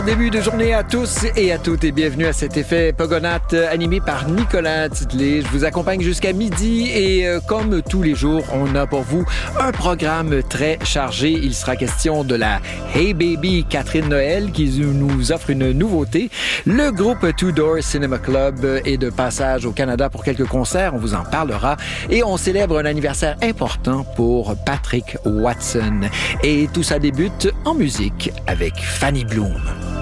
Bon début de journée à tous et à toutes et bienvenue à cet effet Pogonates animé par Nicolas Tidelet. Je vous accompagne jusqu'à midi et comme tous les jours, on a pour vous un programme très chargé. Il sera question de la Hey Baby Catherine Noël qui nous offre une nouveauté. Le groupe Two Door Cinema Club est de passage au Canada pour quelques concerts. On vous en parlera. Et on célèbre un anniversaire important pour Patrick Watson. Et tout ça débute en musique avec Fanny Bloom.